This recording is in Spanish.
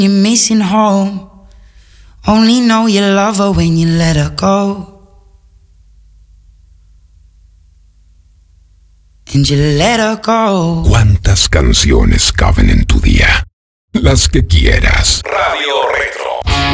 You're missing home. Only know you love her when you let her go. And you let her go. ¿Cuántas canciones caben en tu día? Las que quieras. Radio Retro.